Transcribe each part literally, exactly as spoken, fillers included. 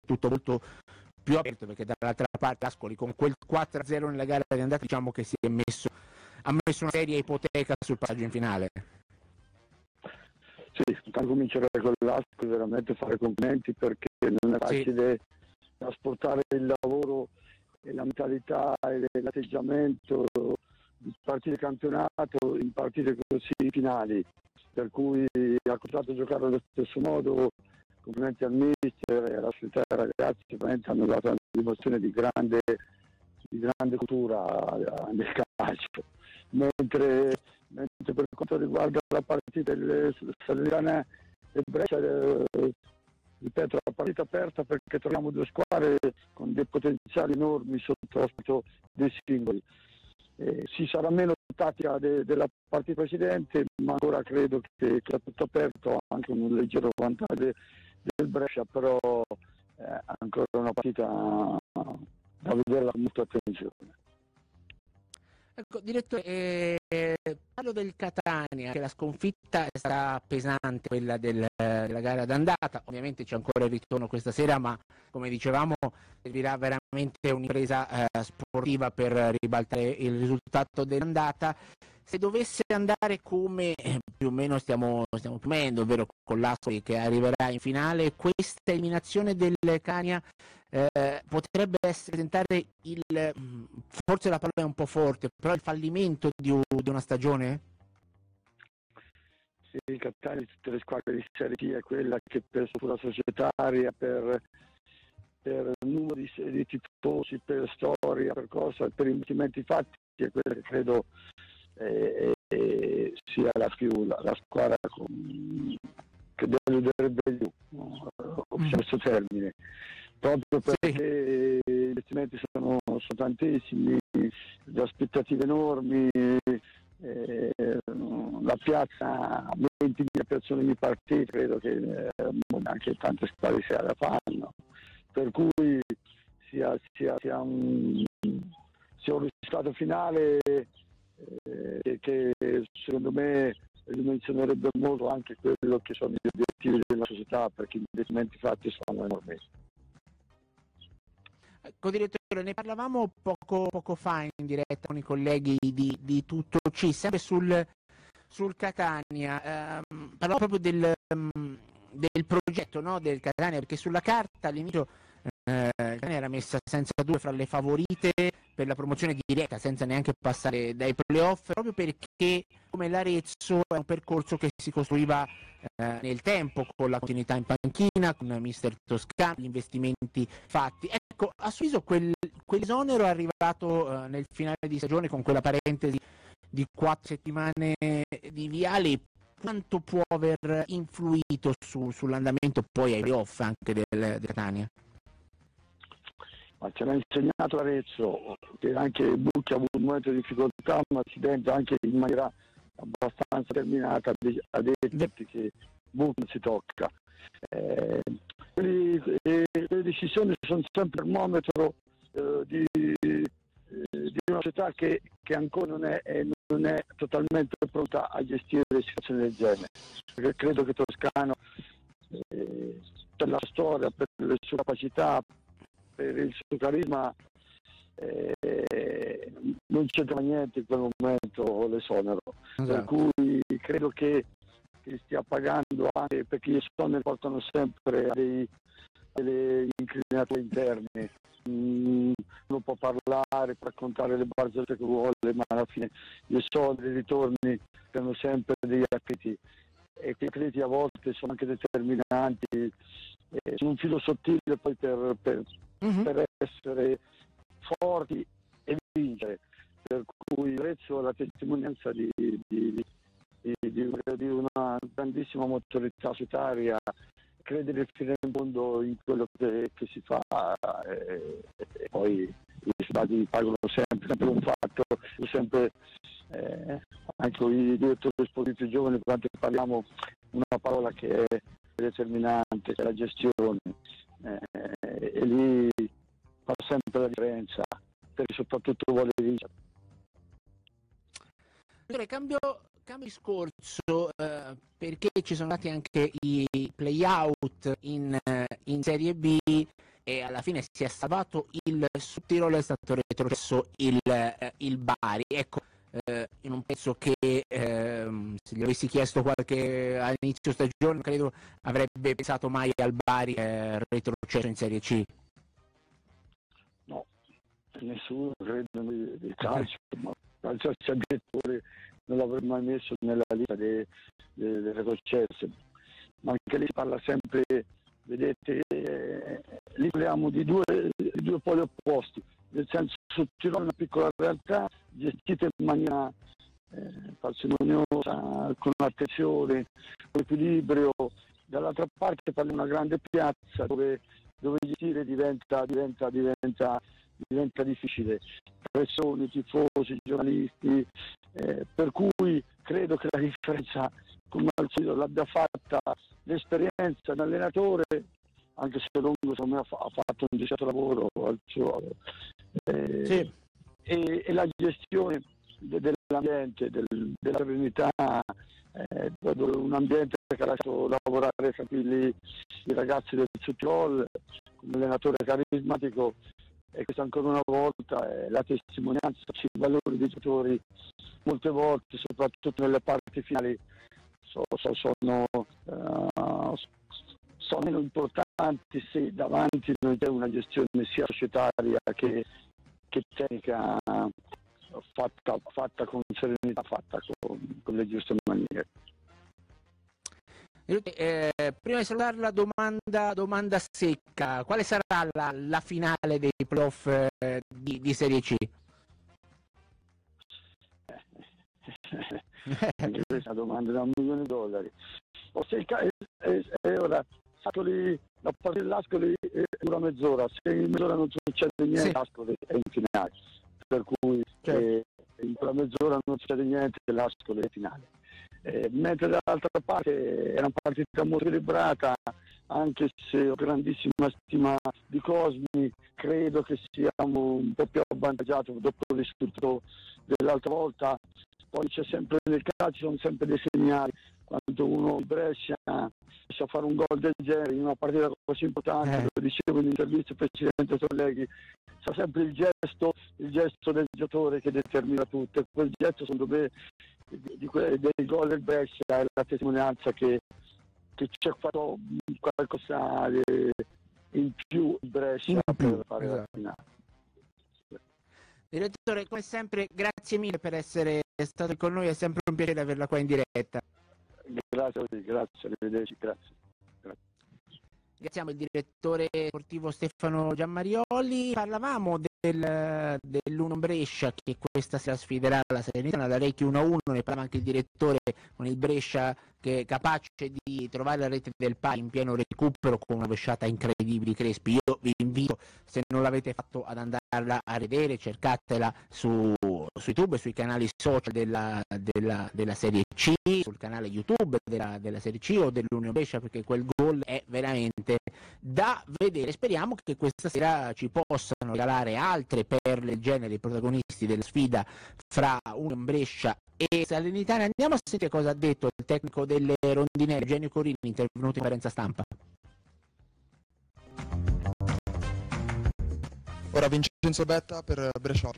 tutto molto più aperto, perché dall'altra parte Ascoli con quel quattro a zero nella gara di andata diciamo che si è messo, ha messo una seria ipoteca sul passaggio in finale. Sì, intanto comincerei con l'Ascoli, veramente fare complimenti, perché non è facile sì. trasportare il lavoro e la mentalità e l'atteggiamento di partite di campionato in partite così finali, per cui ha continuato a giocare allo stesso modo. Complimenti al mister e alla società, ragazzi, veramente hanno dato una dimostrazione di grande, di grande cultura nel calcio. Mentre, mentre per quanto riguarda la partita del Salernitana e Brescia, eh, ripeto, la partita aperta, perché troviamo due squadre con dei potenziali enormi sotto l'aspetto dei singoli. Eh, si sarà meno tattica de, della partita precedente, ma ancora credo che, che è tutto aperto, anche un leggero vantaggio del Brescia, però è eh, ancora una partita da vederla con molta attenzione. Ecco, direttore, eh, parlo del Catania, che la sconfitta è stata pesante, quella del, della gara d'andata. Ovviamente c'è ancora il ritorno questa sera, ma come dicevamo servirà veramente un'impresa eh, sportiva per ribaltare il risultato dell'andata. Se dovesse andare come più o meno stiamo, stiamo temendo, ovvero con l'Ascoli che arriverà in finale, questa eliminazione del Catania eh, potrebbe essere presentare il, forse la parola è un po' forte, però il fallimento di, di una stagione? Sì, il Catania di tutte le squadre di Serie B è quella che per struttura societaria, per, per numero di, di tifosi, per storia, per cosa, per investimenti fatti, è quella che credo eh, eh, sia la più la, la squadra con, che deluderebbe di più, no? Mm. questo termine, proprio perché sì. gli investimenti sono, sono tantissimi, le aspettative enormi, eh, la piazza, ventimila persone di partita, credo che eh, anche tante squadre se la fanno, per cui sia, sia, sia, un, sia un risultato finale eh, che secondo me dimensionerebbe molto anche quello che sono gli obiettivi della società, perché gli investimenti fatti sono enormi. Ecco, direttore, ne parlavamo poco, poco fa in diretta con i colleghi di, di Tutto C, sempre sul, sul Catania, ehm, parlavo proprio del, um, del progetto, no, del Catania, perché sulla carta all'inizio eh, Catania era messa senza dubbio fra le favorite per la promozione diretta, senza neanche passare dai playoff, proprio perché come l'Arezzo è un percorso che si costruiva eh, nel tempo, con la continuità in panchina, con mister Toscano, gli investimenti fatti. Ecco, a suo avviso quel, quell'esonero è arrivato eh, nel finale di stagione, con quella parentesi di quattro settimane di Viale, quanto può aver influito su, sull'andamento poi ai playoff anche del, del Catania? Ma ce l'ha insegnato Arezzo, che anche Bucchi ha avuto un momento di difficoltà, ma si tenta anche in maniera abbastanza terminata a detto che Bucchi non si tocca. Eh, le, le decisioni sono sempre il termometro eh, di, eh, di una società che, che ancora non è, non è totalmente pronta a gestire le situazioni del genere. Perché credo che Toscano, eh, per la storia, per le sue capacità, per il suo carisma, eh, non c'entra niente in quel momento l'esonero, esatto. Per cui credo che, che stia pagando anche perché gli esoneri portano sempre a dei, delle inclinature interne. Mm, non può parlare, può raccontare le barzellette che vuole, ma alla fine gli esoneri, i ritorni hanno sempre degli atleti, e quei atleti a volte sono anche determinanti, eh, sono un filo sottile poi per, per Mm-hmm. per essere forti e vincere, per cui Arezzo è la testimonianza di, di, di, di, di una grandissima maturità societaria, credere fino in fondo in quello che, che si fa, e, e poi i risultati pagano sempre, sempre un fatto, sempre eh, anche con i direttori sportivi più giovani, quando parliamo una parola che è determinante, che è la gestione. Eh, e lì fa sempre la differenza, perché soprattutto vuole vincere. Allora, cambio, cambio discorso eh, perché ci sono stati anche i play out in, in Serie B e alla fine si è salvato il Südtirol, è stato retrocesso il, eh, il Bari. Ecco, eh, io non penso che eh, se gli avessi chiesto qualche all'inizio stagione credo avrebbe pensato mai al Bari eh, retrocesso in Serie C. No, nessuno credo di calcio, ma calcio addirittura non l'avrei mai messo nella lista delle de, retrocesse, ma anche lì si parla sempre, vedete, eh, lì parliamo di due, di due poli opposti, nel senso sul Tirolo è una piccola realtà gestita in maniera eh, parsimoniosa, con attenzione, con equilibrio. Dall'altra parte parliamo di una grande piazza dove, dove gestire diventa, diventa, diventa, diventa difficile. Persone, tifosi, giornalisti, eh, per cui credo che la differenza, come al solito, l'abbia fatta l'esperienza dell'allenatore, anche se Longo secondo me ha fatto un deciso lavoro al suo, eh, sì. e, e la gestione de, dell'ambiente, del, della serenità, eh, un ambiente che ha lasciato lavorare tranquilli i ragazzi del Südtirol, un allenatore carismatico, e questa ancora una volta è la testimonianza sui valori dei giocatori. Molte volte, soprattutto nelle parti finali, so, so, sono, uh, sono meno importanti se davanti non c'è una gestione sia societaria che, che tecnica fatta, fatta con serenità, fatta con, con le giuste maniere. Eh, prima di salutare la domanda, domanda secca, quale sarà la, la finale dei playoff eh, di, di Serie C? Anche questa domanda da un milione di dollari. O se è, è, è ora, Ascoli, la partita dell'Ascoli dura mezz'ora, se in mezz'ora non succede niente, sì. L'Ascoli è in finale, per cui certo. eh, in quella mezz'ora non succede niente, l'Ascoli è in finale. Eh, mentre dall'altra parte è una partita molto equilibrata, anche se ho grandissima stima di Cosmi, credo che siamo un po' più avvantaggiati dopo l'istituto dell'altra volta. Poi c'è sempre nel calcio, ci sono sempre dei segnali, quando uno di Brescia riesce a fare un gol del genere in una partita così importante, eh. Lo dicevo in intervista al Presidente Torleghi, c'è sempre il gesto, il gesto del giocatore che determina tutto, e quel gesto secondo me di que- dei gol del Brescia è la testimonianza che, che c'è fatto qualcosa in più in Brescia in più, per fare esatto. La finale. Direttore, come sempre grazie mille per essere stato con noi, è sempre un piacere averla qua in diretta. Grazie a voi, grazie, arrivederci, grazie. grazie. Ringraziamo il direttore sportivo Stefano Giammarioli. Parlavamo del, dell'Uno Brescia che questa sera sfiderà la Salernitana da Recchi uno a uno, ne parla anche il direttore, con il Brescia che è capace di trovare la rete del pari in pieno recupero con una vesciata incredibile di Crespi. Io vi invito, se non l'avete fatto, ad andarla a vedere, cercatela su, su YouTube e sui canali social della, della, della Serie C, sul canale YouTube della, della Serie C o dell'Unione Brescia, perché quel gol è veramente da vedere. Speriamo che questa sera ci possano regalare altre perle del genere, i protagonisti della sfida fra Unione Brescia e Salernitana. Andiamo a sentire cosa ha detto il tecnico delle rondinelle, Eugenio Corini, intervenuto in conferenza stampa. Ora Vincenzo Betta per Brescia.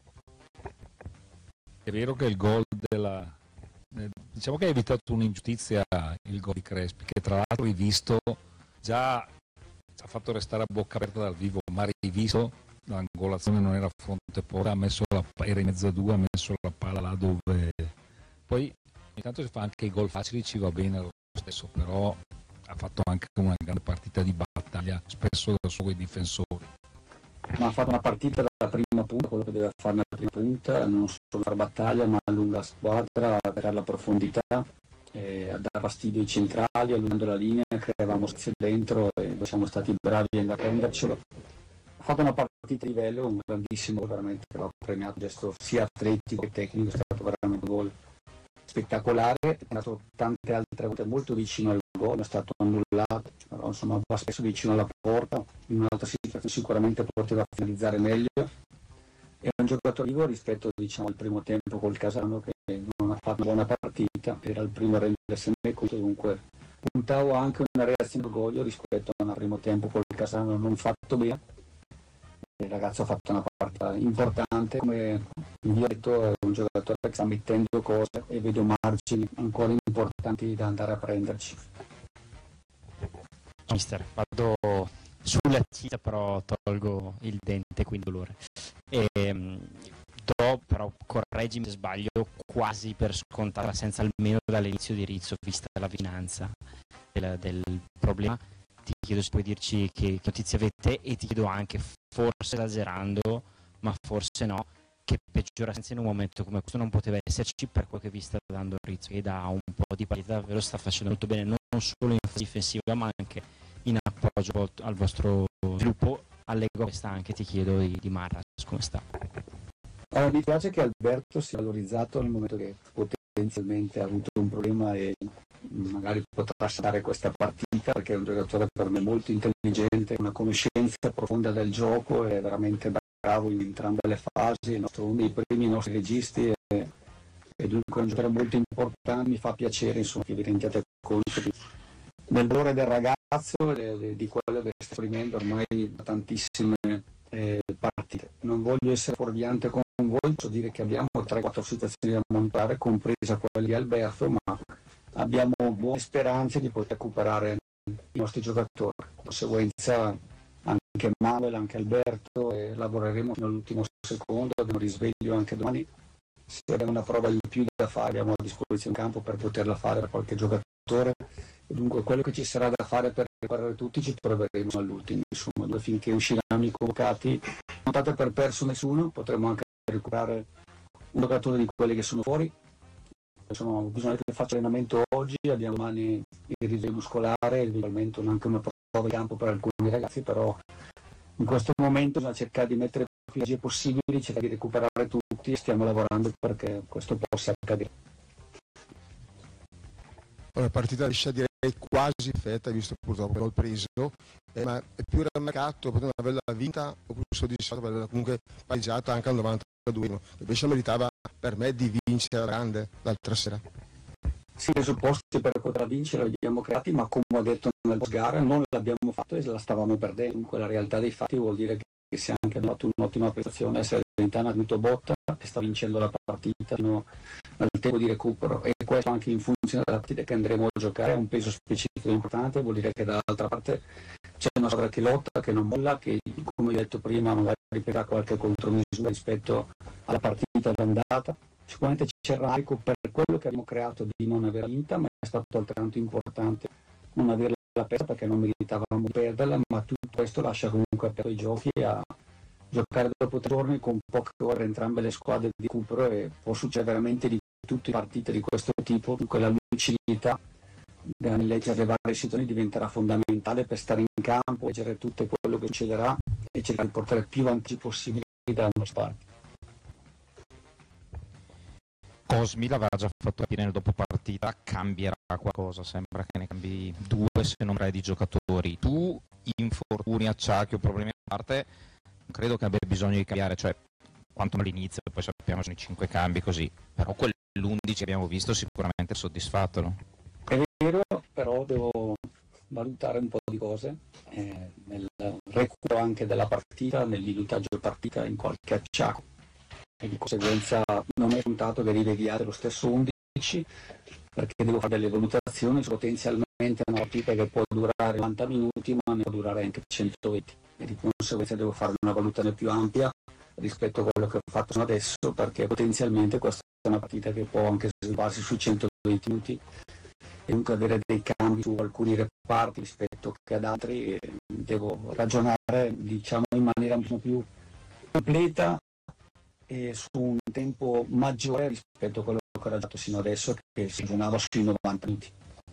È vero che il gol della... diciamo che ha evitato un'ingiustizia il gol di Crespi, che tra l'altro rivisto già ci ha fatto restare a bocca aperta dal vivo, ma rivisto l'angolazione non era a fronte porta, ha messo la, era in mezzo a due, ha messo la palla là dove... Poi intanto si fa anche i gol facili, ci va bene lo stesso, però ha fatto anche una grande partita di battaglia, spesso da solo i difensori. Ma ha fatto una partita dalla prima punta, quello che deve fare nella prima punta, non solo fare battaglia ma allunga la squadra, per la profondità, eh, a dare fastidio ai centrali, allungando la linea, creavamo spazio dentro e siamo stati bravi a prendercelo. Ha fatto una partita di livello, un grandissimo, veramente, che va premiato, gesto sia atletico che tecnico, è stato veramente un gol spettacolare, è andato tante altre volte molto vicino al gol, è stato annullato, però insomma va spesso vicino alla porta, in un'altra situazione sicuramente poteva finalizzare meglio. È un giocatore vivo rispetto, diciamo, al primo tempo col Casano, che non ha fatto una buona partita, era il primo a rendersene conto, dunque puntavo anche una reazione d'orgoglio rispetto a un primo tempo col Cassano non fatto bene. Il ragazzo ha fatto una partita importante, come vi ho detto è un giocatore che sta mettendo cose e vedo margini ancora importanti da andare a prenderci. Mister, vado sulla cita però tolgo il dente, quindi dolore. E, do però, correggimi se sbaglio, quasi per scontata senza almeno dall'inizio di Rizzo, vista la vicinanza del, del problema. Ti chiedo se puoi dirci che, che notizie avete e ti chiedo anche, forse esagerando, ma forse no, che peggiorazione in un momento come questo non poteva esserci per quel che vi sta dando Rizzo, che da un po' di partita davvero sta facendo molto bene, non solo in fase difensiva ma anche in appoggio al vostro sviluppo. Allego questa anche, ti chiedo di, di Marras, come sta? Allora, mi piace che Alberto sia valorizzato nel momento che potenzialmente ha avuto un problema e magari potrà saltare questa partita, perché è un giocatore per me molto intelligente, una conoscenza profonda del gioco, è veramente bravo in entrambe le fasi, è nostro, uno dei primi nostri registi e, e dunque è un giocatore molto importante. Mi fa piacere insomma che vi rendiate conto di, del valore del ragazzo e di quello che sta esprimendo ormai da tantissime eh, partite. Non voglio essere fuorviante con voi, posso dire che abbiamo tre quattro situazioni da montare, compresa quella di Alberto, ma abbiamo buone speranze di poter recuperare i nostri giocatori. Di conseguenza anche Manuel, anche Alberto, e lavoreremo fino all'ultimo secondo, abbiamo risveglio anche domani. Se abbiamo una prova in più da fare, abbiamo a disposizione in campo per poterla fare per qualche giocatore. E dunque quello che ci sarà da fare per recuperare tutti ci proveremo all'ultimo, insomma, dove finché usciranno i convocati non date per perso nessuno, potremo anche recuperare un giocatore di quelli che sono fuori. Insomma, bisogna che faccia allenamento oggi, abbiamo domani il risveglio muscolare, eventualmente anche una prova di campo per alcuni ragazzi, però in questo momento bisogna cercare di mettere più energie possibili, cercare di recuperare tutti e stiamo lavorando perché questo possa accadere. Una partita liscia, direi quasi perfetta, visto purtroppo che l'ho preso, eh, ma è più mercato per non averla vinta o più soddisfatto per averla comunque pareggiata anche al novantadue, invece meritava per me di vincere grande l'altra sera. Sì, i presupposti per poter vincere li abbiamo creati, ma come ho detto nel post gara non l'abbiamo fatto e la stavamo perdendo. Dunque la realtà dei fatti vuol dire che si è anche fatto un'ottima prestazione, Salernitana ha avuto botta e sta vincendo la partita fino al tempo di recupero, e questo anche in funzione della partita che andremo a giocare ha un peso specifico importante, vuol dire che dall'altra parte c'è una squadra che lotta, che non molla, che come ho detto prima magari ripeterà qualche contromisura rispetto alla partita d'andata. Sicuramente c'è il rammarico per quello che abbiamo creato di non averla vinta, ma è stato altrettanto importante non averla persa perché non meritavamo di perderla, ma tutto questo lascia comunque aperto i giochi a giocare dopo tre giorni con poche ore entrambe le squadre di recupero, e può succedere veramente di tutte le partite di questo tipo. Dunque la lucidità nel leggere le varie situazioni diventerà fondamentale per stare in campo, leggere tutto quello che succederà e cercare di portare più vantaggi possibili dalla nostra parte. Cosmi l'aveva già fatto capire nel dopo partita, cambierà qualcosa, sembra che ne cambi due se non tre di giocatori. Tu, infortuni, acciacchi o problemi a parte, non credo che abbia bisogno di cambiare, cioè quanto all'inizio, poi sappiamo sono i cinque cambi così, però quell'undici che abbiamo visto sicuramente è soddisfatto, no? È vero, però devo valutare un po' di cose, eh, nel recupero anche della partita, nel minutaggio partita, in qualche acciacco, e di conseguenza non è contato che rivediate lo stesso undici, perché devo fare delle valutazioni su potenzialmente una partita che può durare novanta minuti ma ne può durare anche centoventi, e di conseguenza devo fare una valutazione più ampia rispetto a quello che ho fatto adesso, perché potenzialmente questa è una partita che può anche svilupparsi su centoventi minuti e dunque avere dei cambi su alcuni reparti rispetto che ad altri, e devo ragionare diciamo in maniera un po' più completa e su un tempo maggiore rispetto a quello che ho ragionato sino adesso, che si ragionava sui novanta minuti.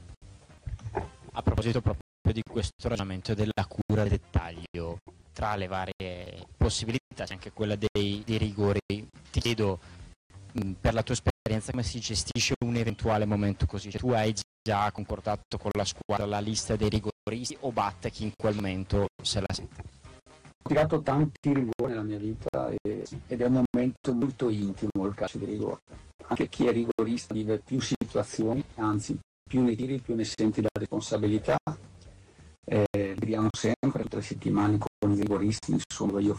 A proposito proprio di questo ragionamento della cura del dettaglio, tra le varie possibilità c'è anche quella dei, dei rigori. Ti chiedo, mh, per la tua esperienza, come si gestisce un eventuale momento così? Cioè, tu hai già concordato con la squadra la lista dei rigoristi o batte chi in quel momento se la sente? Ho tirato tanti rigori nella mia vita e, ed è un momento molto intimo il calcio di rigore. Anche chi è rigorista vive più situazioni, anzi più ne tiri più ne senti la responsabilità. Eh, viviamo sempre tutte le settimane con i rigoristi, insomma io